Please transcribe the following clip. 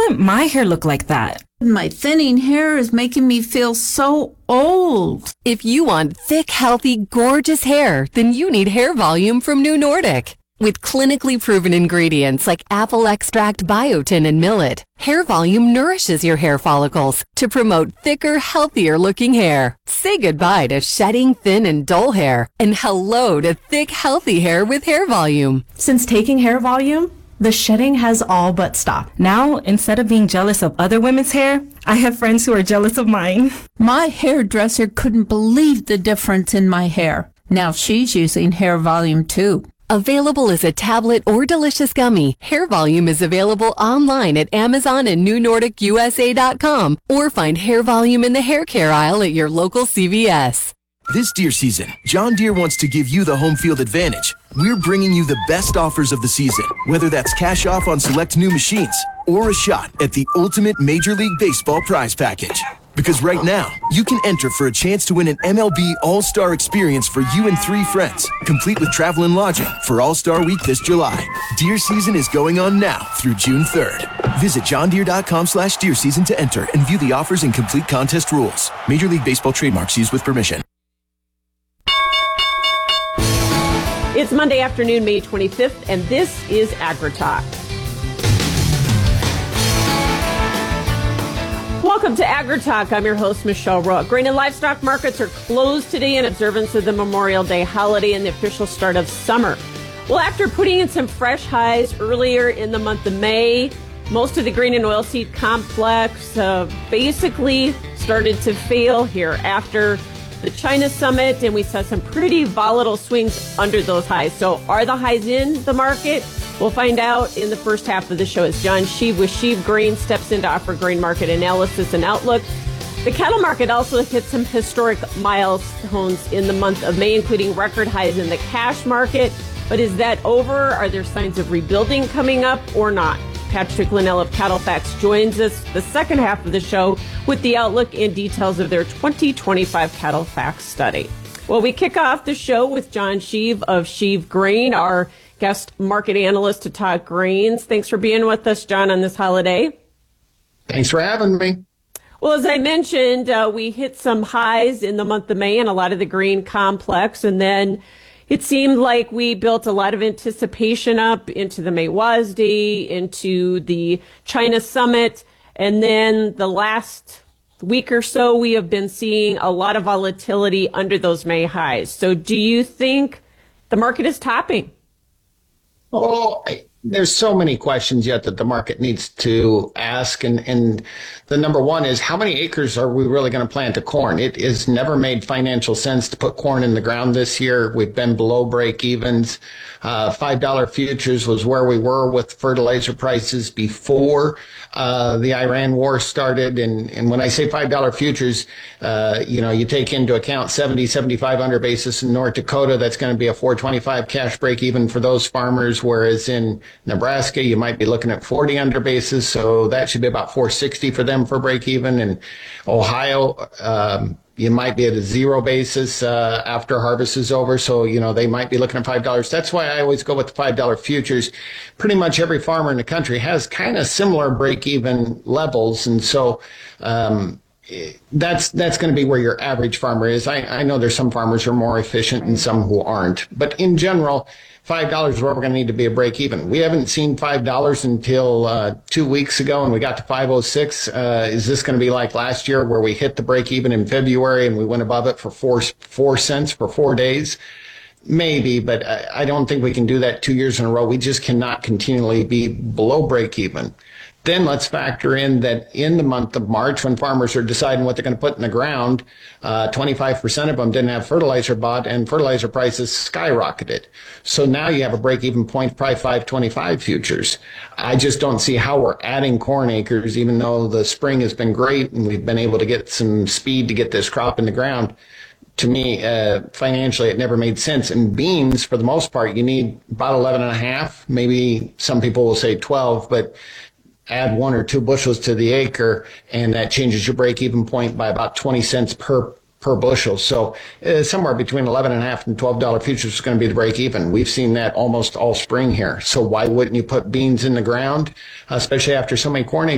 doesn't my hair look like that? My thinning hair is making me feel so old. If you want thick, healthy, gorgeous hair, then you need Hair Volume from New Nordic. With clinically proven ingredients like apple extract, biotin, and millet, Hair Volume nourishes your hair follicles to promote thicker, healthier looking hair. Say goodbye to shedding, thin, and dull hair, and hello to thick, healthy hair with Hair Volume. Since taking Hair Volume, the shedding has all but stopped. Now, instead of being jealous of other women's hair, I have friends who are jealous of mine. My hairdresser couldn't believe the difference in my hair. Now she's using Hair Volume too. Available as a tablet or delicious gummy, Hair Volume is available online at Amazon and NewNordicUSA.com, or find Hair Volume in the hair care aisle at your local CVS. This deer season, John Deere wants to give you the home field advantage. We're bringing you the best offers of the season, whether that's cash off on select new machines or a shot at the ultimate Major League Baseball prize package. Because right now, you can enter for a chance to win an MLB All-Star experience for you and 3 friends, complete with travel and lodging for All-Star Week this July. Deer season is going on now through June 3rd. Visit johndeere.com/deer season to enter and view the offers and complete contest rules. Major League Baseball trademarks used with permission. It's Monday afternoon, May 25th, and this is AgriTalk. Welcome to AgriTalk. I'm your host, Michelle Rook. Grain and livestock markets are closed today in observance of the Memorial Day holiday and the official start of summer. Well, after putting in some fresh highs earlier in the month of May, most of the grain and oilseed complex basically started to fail here after the China summit, and we saw some pretty volatile swings under those highs. So are the highs in the market? We'll find out in the first half of the show as John Sheave with Sheave Grain steps in to offer grain market analysis and outlook. The cattle market also hit some historic milestones in the month of May, including record highs in the cash market. But is that over? Are there signs of rebuilding coming up or not? Patrick Linnell of Cattle Facts joins us the second half of the show with the outlook and details of their 2025 Cattle Facts study. Well, we kick off the show with John Sheave of Sheave Grain, our guest market analyst to talk grains. Thanks for being with us, John, on this holiday. Thanks for having me. Well, as I mentioned, we hit some highs in the month of May in a lot of the grain complex, and then it seemed like we built a lot of anticipation up into the May WASDE, into the China summit, and then the last week or so we have been seeing a lot of volatility under those May highs. So do you think the market is topping? There's so many questions yet that the market needs to ask. And the number one is, how many acres are we really going to plant of corn? It has never made financial sense to put corn in the ground this year. We've been below break evens. $5 futures was where we were with fertilizer prices before the Iran war started. And when I say $5 futures, you take into account 75 under basis in North Dakota. That's going to be a 425 cash break even for those farmers, whereas in Nebraska, you might be looking at 40 under basis, so that should be about 460 for them for break even. And Ohio, you might be at a zero basis after harvest is over, so they might be looking at $5. That's why I always go with the $5 futures. Pretty much every farmer in the country has kind of similar break even levels, and so that's going to be where your average farmer is. I know there's some farmers who are more efficient and some who aren't, but in general, $5 is where we're going to need to be a break even. We haven't seen $5 until 2 weeks ago, and we got to 506. Is this going to be like last year where we hit the break even in February and we went above it for 4 cents for 4 days? Maybe, but I don't think we can do that 2 years in a row. We just cannot continually be below break even. Then let's factor in that in the month of March, when farmers are deciding what they're going to put in the ground, 25% of them didn't have fertilizer bought, and fertilizer prices skyrocketed. So now you have a break-even point, probably 525 futures. I just don't see how we're adding corn acres, even though the spring has been great and we've been able to get some speed to get this crop in the ground. To me, financially, it never made sense. And beans, for the most part, you need about 11 and a half. Maybe some people will say 12, but add 1 or 2 bushels to the acre, and that changes your break-even point by about 20 cents per bushel. So somewhere between 11 and a half and $12 futures is going to be the break-even. We've seen that almost all spring here. So why wouldn't you put beans in the ground, especially after so many corn acres